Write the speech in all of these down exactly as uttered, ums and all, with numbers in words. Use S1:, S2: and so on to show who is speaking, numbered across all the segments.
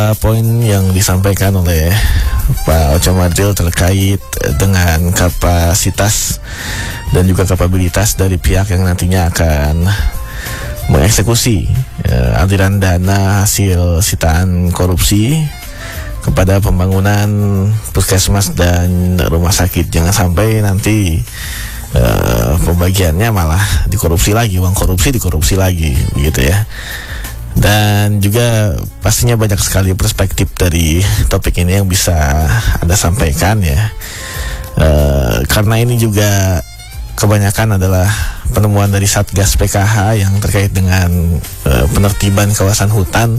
S1: poin yang disampaikan oleh Pak Ochamadril terkait dengan kapasitas dan juga kapabilitas dari pihak yang nantinya akan mengeksekusi uh, aliran dana hasil sitaan korupsi kepada pembangunan puskesmas dan rumah sakit. Jangan sampai nanti uh, pembagiannya malah dikorupsi lagi, uang korupsi dikorupsi lagi, begitu ya. Dan juga pastinya banyak sekali perspektif dari topik ini yang bisa Anda sampaikan ya. E, karena ini juga kebanyakan adalah penemuan dari Satgas P K H yang terkait dengan e, penertiban kawasan hutan.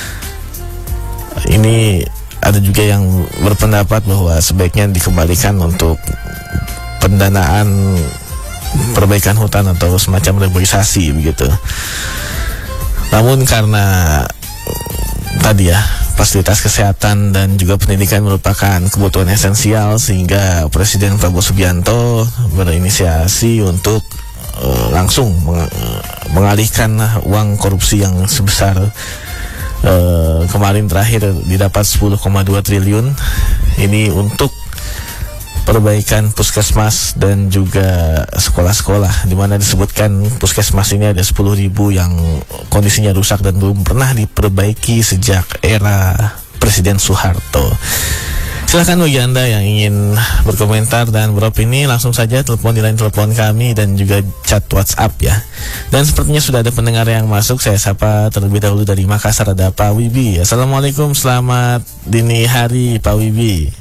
S1: Ini ada juga yang berpendapat bahwa sebaiknya dikembalikan untuk pendanaan perbaikan hutan atau semacam reboisasi begitu. Namun karena tadi ya, fasilitas kesehatan dan juga pendidikan merupakan kebutuhan esensial, sehingga Presiden Prabowo Subianto berinisiasi untuk uh, langsung meng- mengalihkan uang korupsi yang sebesar uh, kemarin terakhir didapat sepuluh koma dua triliun ini untuk perbaikan puskesmas dan juga sekolah-sekolah, di mana disebutkan puskesmas ini ada sepuluh ribu yang kondisinya rusak dan belum pernah diperbaiki sejak era Presiden Soeharto. Silakan bagi Anda yang ingin berkomentar dan beropini, langsung saja telepon di line telepon kami dan juga chat WhatsApp ya. Dan sepertinya sudah ada pendengar yang masuk, saya sapa terlebih dahulu dari Makassar, ada Pak Wibi. Assalamualaikum, selamat dini hari Pak Wibi.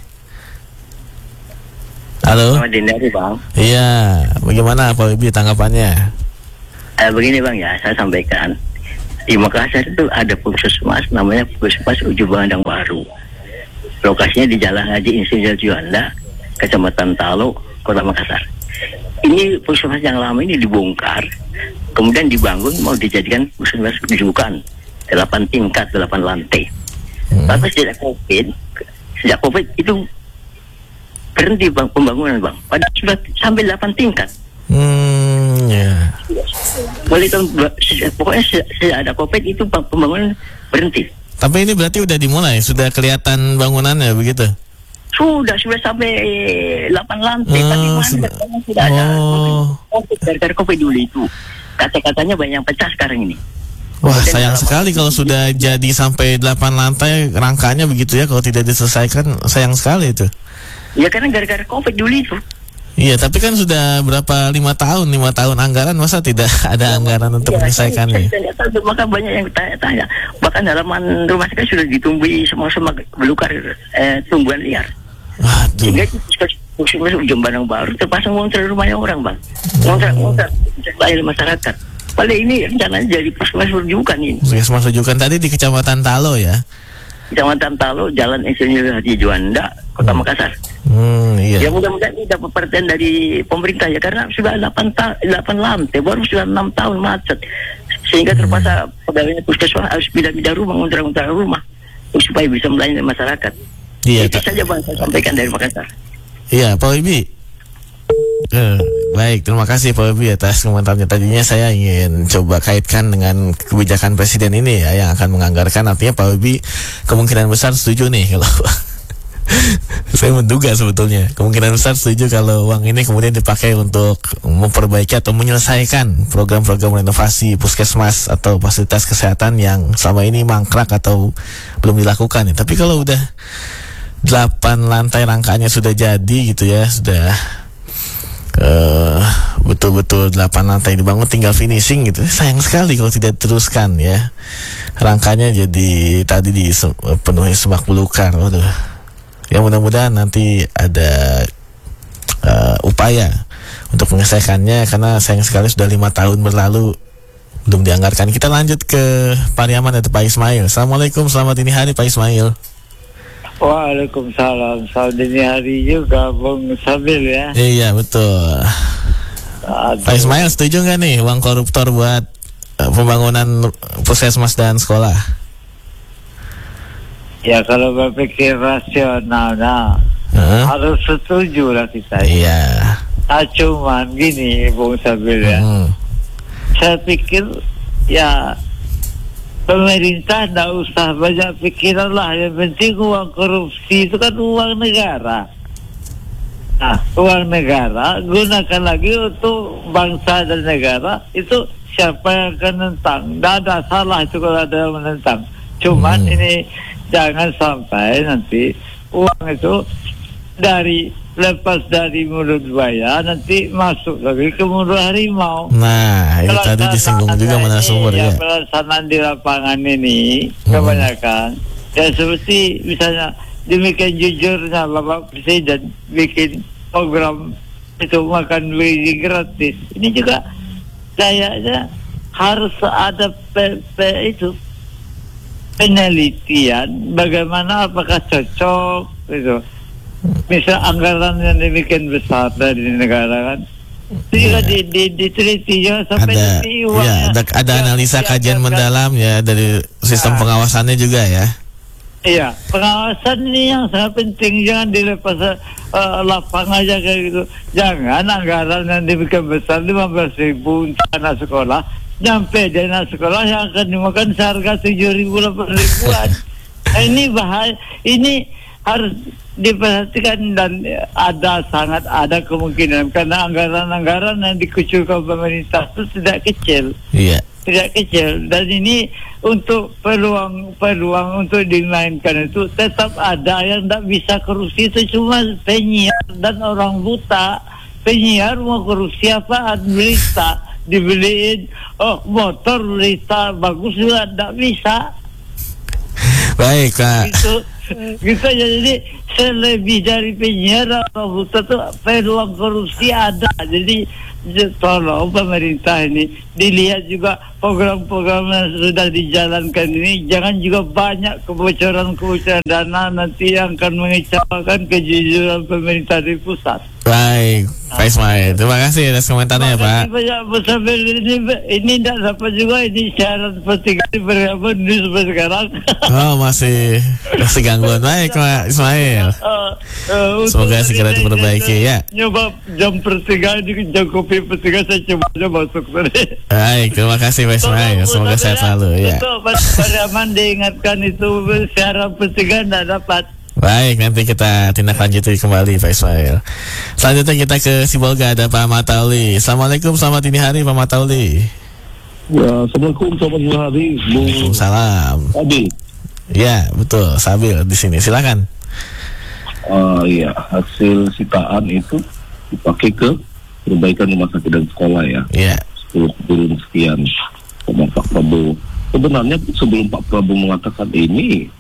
S1: Halo.
S2: Selamat dini hari Bang.
S1: Iya, bagaimana Pak Wibi tanggapannya?
S2: Eh, begini Bang ya, saya sampaikan. Di Makassar itu ada puskesmas namanya Puskesmas Ujung Bandang Baru. Lokasinya di Jalan Haji Insinyur Juanda, Kecamatan Talo, Kota Makassar. Ini puskesmas yang lama ini dibongkar, kemudian dibangun mau dijadikan puskesmas rujukan, delapan tingkat, delapan lantai. Hmm. Tapi sejak COVID, sejak COVID itu berhenti bang pembangunan Bang. Padahal sudah sampai delapan tingkat.
S1: Hmm, ya.
S2: Mulai tahun pokoknya sejak ada COVID itu pembangunan berhenti.
S1: Tapi ini berarti udah dimulai, sudah kelihatan bangunannya begitu?
S2: Sudah sudah sampai delapan lantai.
S1: Oh,
S2: tapi mana
S1: sudah.
S2: sudah ada
S1: Oh.
S2: COVID gara-gara COVID dulu itu. Kata-katanya banyak yang pecah sekarang ini.
S1: Wah, sayang sekali kalau sudah jadi sampai delapan lantai rangkanya begitu ya, kalau tidak diselesaikan sayang sekali itu.
S2: Ya karena gara-gara COVID dulu itu.
S1: Iya, tapi kan sudah berapa lima tahun, lima tahun anggaran, masa tidak ada ya, anggaran untuk ya, menyelesaikannya?
S2: Saya, saya tahu, maka banyak yang tanya-tanya. Bahkan halaman rumah saya sudah ditumbuhi semak-semak belukar eh, tumbuhan liar.
S1: Waduh.
S2: Sehingga puskesmas Ujung Bandang Baru terpasang ngontrak rumahnya orang Bang. Ngontrak-ngontrak lahir masyarakat. Padahal ini rencananya jadi puskesmas rujukan ini.
S1: Puskesmas rujukan tadi di Kecamatan Talo ya? Kecamatan
S2: Talo, Jalan Insinyur Haji Juanda, Kota hmm. Makassar.
S1: Hmm, iya.
S2: Ya mudah-mudahan ini dapat perhatian dari pemerintah ya, karena sudah delapan, ta- delapan lantai, baru sudah enam tahun macet, sehingga hmm. terpaksa pegawainya puskesmas harus pindah-pindah rumah, ngontrak-ngontrak rumah supaya bisa melayani masyarakat.
S1: Iya.
S2: Itu ta- saja Bang saya sampaikan dari Makassar.
S1: Iya, Pak Wibi. Eh, baik, terima kasih Pak Wibi atas komentarnya. Tadinya saya ingin coba kaitkan dengan kebijakan Presiden ini ya, yang akan menganggarkan. Artinya Pak Wibi kemungkinan besar setuju nih kalau saya menduga sebetulnya kemungkinan besar setuju kalau uang ini kemudian dipakai untuk memperbaiki atau menyelesaikan program-program renovasi puskesmas atau fasilitas kesehatan yang selama ini mangkrak atau belum dilakukan ya. Tapi kalau udah delapan lantai rangkanya sudah jadi gitu ya, sudah uh, betul-betul delapan lantai dibangun, tinggal finishing gitu, sayang sekali kalau tidak teruskan ya. Rangkanya jadi tadi dipenuhi semak belukar. Waduh. Ya mudah-mudahan nanti ada uh, upaya untuk menyelesaikannya, karena sayang sekali sudah lima tahun berlalu belum dianggarkan. Kita lanjut ke Pariaman, ada Pak Ismail. Assalamualaikum, selamat dini hari Pak Ismail.
S3: Waalaikumsalam, selamat dini hari juga Bung Sabil ya.
S1: Iya betul. Aduh. Pak Ismail setuju nggak nih uang koruptor buat uh, pembangunan puskesmas dan sekolah?
S3: Ya kalau berpikir rasional, nah huh? harus setuju lah kita.
S1: Iya.
S3: Nah, cuman gini Bung Sabil ya, hmm. saya pikir ya pemerintah tidak usah banyak pikiran lah, yang penting uang korupsi itu kan uang negara. Nah, uang negara gunakan lagi untuk bangsa dan negara. Itu siapa yang akan menentang? Tidak ada salah itu kalau ada yang menentang. Cuman hmm. ini jangan sampai nanti uang itu dari lepas dari mulut buaya nanti masuk lagi ke mulut harimau.
S1: Nah, itu tadi disinggung juga mana sumber ya.
S3: Pelaksanaan di lapangan ini hmm. kebanyakan ya seperti misalnya demikian jujurnya Bapak Presiden bikin program itu makan beli gratis. Ini juga kayaknya harus ada P, P, itu penelitian bagaimana apakah cocok itu. Misal anggaran yang demikian besar dari negara kan, itu juga di, di, diteliti ya sampai
S1: ada,
S3: nanti uangnya.
S1: Ya, ada, ada analisa ya, kajian ya, mendalam ya dari sistem nah, pengawasannya juga ya.
S3: Iya, pengawasan ini yang sangat penting, jangan dilepas uh, lapang aja kayak gitu. Jangan anggaran yang demikian besar lima belas ribu untuk anak sekolah, nyampe di anak sekolah yang akan dimakan seharga tujuh ribu delapan ribuan. Nah, ini bahaya, ini harus diperhatikan dan ada sangat ada kemungkinan karena anggaran-anggaran yang dikucurkan pemerintah itu tidak kecil. Iya. Tidak kecil, dan ini untuk peluang-peluang untuk dimainkan itu tetap ada yang tidak bisa korupsi, itu cuma penyiar dan orang buta. Penyiar mau korupsi apa? Berita dibeliin, oh motor berita bagus juga tidak bisa.
S1: Baik Kak.
S3: Gitu, gitu ya, jadi selebih dari penyiar orang buta itu peluang korupsi ada. Jadi tolong pemerintah ini dilihat juga program-program yang sudah dijalankan ini, jangan juga banyak kebocoran-kebocoran dana nanti yang akan mengecewakan kejujuran pemerintah di pusat.
S1: Baik, Pak Ismail, terima kasih atas komentarnya Pak.
S3: Banyak sampai ini ini tidak dapat juga ini syarat seperti ini berapa ini sampai sekarang.
S1: Oh masih masih gangguan. Baik Pak Ismail. Uh, uh, Semoga segera diperbaiki ya.
S3: Nyoba jam pertigaan di jam kopi pertigaan saya coba coba masuk tadi.
S1: Baik, terima kasih Pak Ismail. Semoga sehat selalu ya.
S3: Betul, Pak Raman diingatkan itu syarat pertigaan tidak dapat.
S1: Baik, nanti kita tindak lanjuti kembali Pak Ismail. Selanjutnya kita ke Sibolga, ada Pak Matauli. Assalamualaikum, selamat dini hari Pak Matauli.
S4: Ya, Assalamualaikum, selamat dini hari.
S1: Waalaikumsalam.
S4: Sabil.
S1: Ya, betul, Sabil di sini. Silakan.
S4: Uh, iya, hasil sitaan itu dipakai ke perbaikan rumah sakit dan sekolah ya.
S1: Iya.
S4: sepuluh triliun sekian sama Pak Prabowo. Sebenarnya sebelum Pak Prabowo mengatakan ini,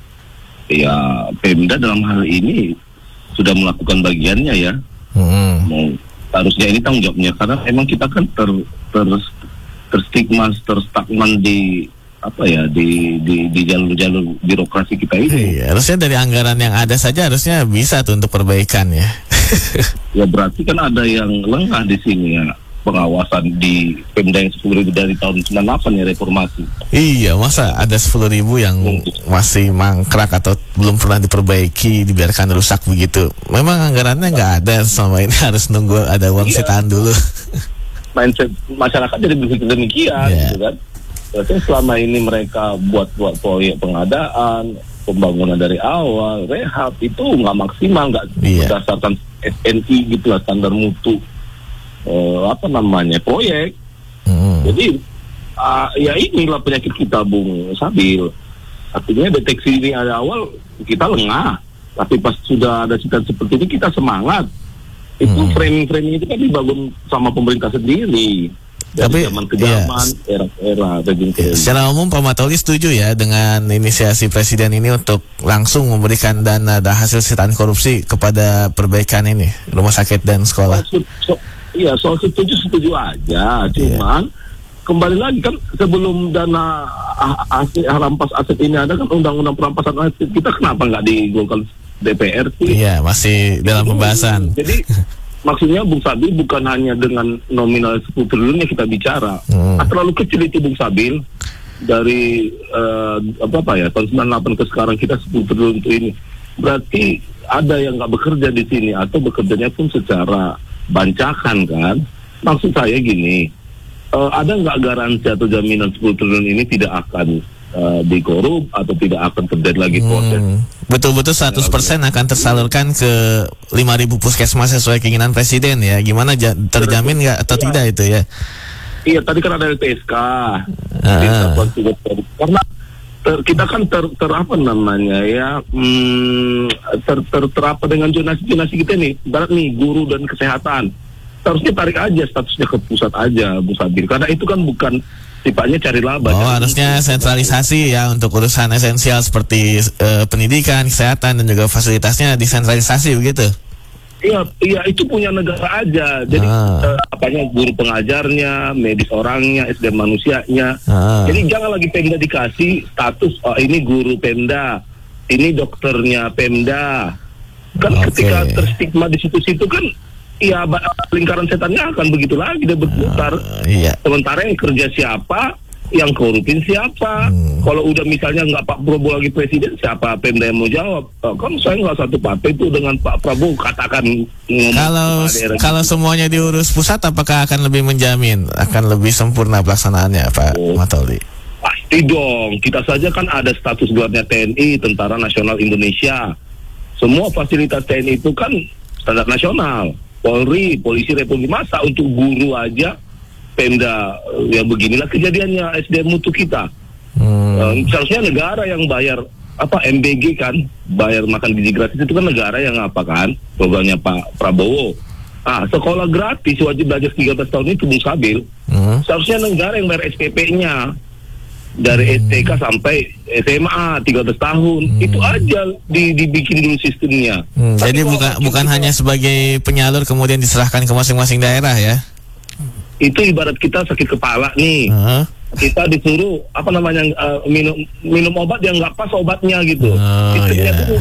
S4: ya Pemda dalam hal ini sudah melakukan bagiannya ya. Hmm. Mau, harusnya ini tanggung jawabnya karena memang kita kan ter, ter terstigma, terstagnan di apa ya di di di jalur-jalur birokrasi kita ini.
S1: Iya, harusnya dari anggaran yang ada saja harusnya bisa tuh untuk perbaikan ya.
S4: Ya berarti kan ada yang lengah di sini ya. Pengawasan di Pemda yang sepuluh ribu dari tahun sembilan puluh delapan ya reformasi. Iya,
S1: masa ada sepuluh ribu yang masih mangkrak atau belum pernah diperbaiki, dibiarkan rusak begitu. Memang anggarannya nggak ada selama ini, harus nunggu ada uang iya. Sitaan dulu.
S4: Mindset masyarakat jadi berpikir demikian, yeah. Gitu kan. Berarti selama ini mereka buat-buat proyek pengadaan, pembangunan dari awal, rehab itu nggak maksimal, nggak yeah. Berdasarkan S N I gitu lah, standar mutu. Uh, apa namanya proyek, hmm. Jadi uh, ya inilah penyakit kita Bung Sabil. Artinya deteksi ini ada awal kita lengah, tapi pas sudah ada cerita seperti ini kita semangat. Itu hmm. framing-framing itu kan dibangun sama pemerintah sendiri. Dari tapi zaman ke zaman, ya, era-era rejim
S1: ya, secara umum Pak Matauli setuju ya dengan inisiasi Presiden ini untuk langsung memberikan dana dan hasil sitaan korupsi kepada perbaikan ini rumah sakit dan sekolah. So, so,
S4: Iya, soal setuju setuju aja, cuman yeah. Kembali lagi kan sebelum dana aset rampas aset ini ada kan undang-undang perampasan aset kita, kenapa nggak digolkan D P R sih?
S1: Iya, masih dalam pembahasan.
S4: Jadi maksudnya Bung Sabil bukan hanya dengan nominal sepuluh triliun yang kita bicara, hmm. ah, terlalu kecil itu Bung Sabil dari uh, apa apa ya tahun sembilan puluh delapan ke sekarang kita sepuluh triliun itu ini, berarti ada yang nggak bekerja di sini atau bekerjanya pun secara bancakan kan. Maksud saya gini, uh, ada nggak garansi atau jaminan sepuluh triliun ini tidak akan uh, dikorup atau tidak akan terjadi lagi proses.
S1: Hmm. Betul-betul seratus persen akan tersalurkan ke lima ribu puskesmas sesuai keinginan Presiden ya. Gimana ja- terjamin nggak atau
S4: ya.
S1: tidak itu ya?
S4: Iya, tadi kan ada L P S K.
S1: Ah.
S4: Karena ter, kita kan ter, ter apa namanya ya, hmm, ter, ter, terapa dengan zonasi-zonasi kita nih. Barat nih, guru dan kesehatan. Harusnya tarik aja statusnya ke pusat aja, Bu Sabir. Karena itu kan bukan sifatnya cari laba.
S1: Oh, harusnya sentralisasi ya untuk urusan esensial seperti uh, pendidikan, kesehatan dan juga fasilitasnya desentralisasi begitu.
S4: Iya, iya itu punya negara aja. Jadi
S1: Ah.
S4: eh, apanya guru pengajarnya, medis orangnya, S D M manusianya.
S1: Ah.
S4: Jadi jangan lagi Pemda dikasih status oh ini guru Pemda, ini dokternya Pemda. Kan
S1: Oke.
S4: ketika terstigma di situ-situ kan ya ba- lingkaran setannya akan begitu lagi dia berputar.
S1: Uh, iya.
S4: Sementara yang kerja siapa, yang korupin siapa.
S1: Hmm.
S4: Kalau udah misalnya nggak Pak Prabowo lagi presiden, siapa Pemda yang mau jawab? Oh, kan saya nggak satu partai itu dengan Pak Prabowo katakan ngomong
S1: Kalau
S4: kepada daerah
S1: kalau
S4: gitu.
S1: semuanya diurus pusat, apakah akan lebih menjamin, akan lebih sempurna pelaksanaannya, Pak
S4: Oh.
S1: Matoli?
S4: Pasti dong. Kita saja kan ada status gelarnya T N I, Tentara Nasional Indonesia. Semua fasilitas T N I itu kan standar nasional. Polri, Polisi Republik, masa untuk guru aja Pemda ya beginilah kejadiannya S D M mutu kita.
S1: Hmm.
S4: Eh, seharusnya negara yang bayar apa M B G kan, bayar makan gizi gratis itu kan negara yang apa kan, programnya Pak Prabowo. Ah, sekolah gratis wajib belajar tiga belas tahun itu Bung Sabil.
S1: Hmm.
S4: Seharusnya negara yang bayar S P P-nya dari S T K sampai S M A tiga belas tahun.
S1: Hmm.
S4: Itu aja di, dibikin dulu sistemnya.
S1: Hmm,
S4: Tapi
S1: jadi
S4: kalau
S1: bukan
S4: kita-
S1: bukan hanya sebagai penyalur kemudian diserahkan ke masing-masing daerah ya?
S4: itu ibarat kita sakit kepala nih.
S1: Heeh.
S4: Kita disuruh apa namanya uh, minum minum obat yang nggak pas obatnya gitu.
S1: Oh,
S4: Sistemnya
S1: iya.
S4: tuh